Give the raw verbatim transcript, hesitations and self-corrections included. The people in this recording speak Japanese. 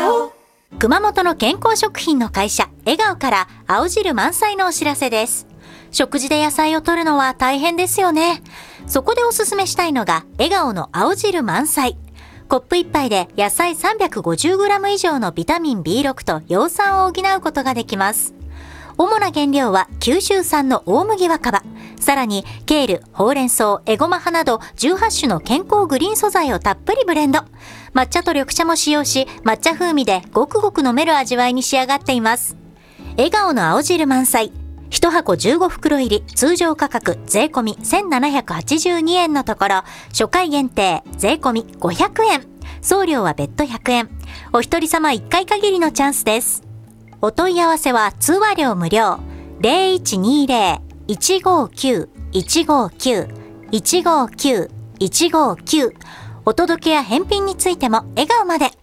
熊本の健康食品の会社笑顔から青汁満載のお知らせです。食事で野菜を摂るのは大変ですよね。そこでおすすめしたいのが笑顔の青汁満載。コップいっぱいで野菜 さんびゃくごじゅうグラム 以上のビタミン ビーろく と葉酸を補うことができます。主な原料は九州産の大麦若葉、さらにケール、ほうれん草、エゴマ葉などじゅうはち種の健康グリーン素材をたっぷりブレンド。抹茶と緑茶も使用し、抹茶風味でごくごく飲める味わいに仕上がっています。笑顔の青汁満載。いちはこじゅうごふくろ入り、通常価格税込みせんななひゃくはちじゅうにえんのところ、初回限定税込みごひゃくえん。送料は別途ひゃくえん。お一人様いっかい限りのチャンスです。お問い合わせは通話料無料 ゼロいちにゼロ いちごきゅう いちごきゅう いちごきゅう いちごきゅう。お届けや返品についても笑顔まで。